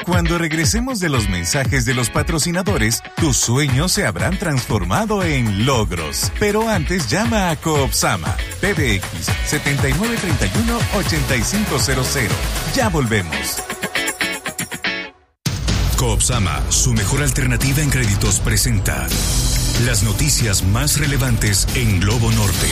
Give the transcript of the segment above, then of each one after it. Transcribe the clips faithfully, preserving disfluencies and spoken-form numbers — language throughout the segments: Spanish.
Cuando regresemos de los mensajes de los patrocinadores, tus sueños se habrán transformado en logros. Pero antes llama a Coopsama, P B X setenta y nueve treinta y uno ochenta y cinco cero cero. Ya volvemos. Coopsama, su mejor alternativa en créditos, presenta las noticias más relevantes en Globo Norte.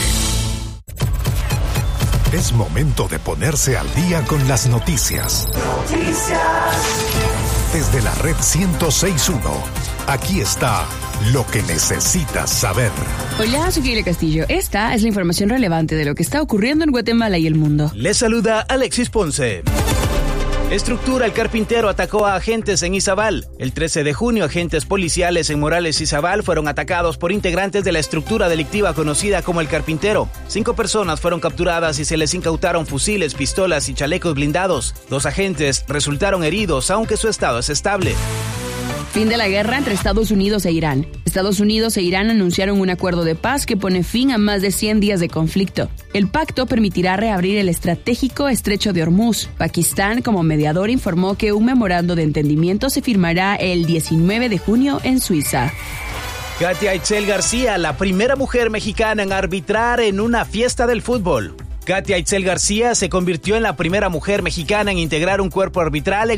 Es momento de ponerse al día con las noticias. Noticias. Desde la red ciento seis punto uno, aquí está lo que necesitas saber. Hola, soy Keila Castillo. Esta es la información relevante de lo que está ocurriendo en Guatemala y el mundo. Les saluda Alexis Ponce. Estructura: El Carpintero atacó a agentes en Izabal. El trece de junio, agentes policiales en Morales, Izabal, fueron atacados por integrantes de la estructura delictiva conocida como El Carpintero. Cinco personas fueron capturadas y se les incautaron fusiles, pistolas y chalecos blindados. Dos agentes resultaron heridos, aunque su estado es estable. Fin de la guerra entre Estados Unidos e Irán. Estados Unidos e Irán anunciaron un acuerdo de paz que pone fin a más de cien días de conflicto. El pacto permitirá reabrir el estratégico estrecho de Hormuz. Pakistán, como mediador, informó que un memorando de entendimiento se firmará el diecinueve de junio en Suiza. Katia Itzel García, la primera mujer mexicana en arbitrar en una fiesta del fútbol. Katia Itzel García se convirtió en la primera mujer mexicana en integrar un cuerpo arbitral en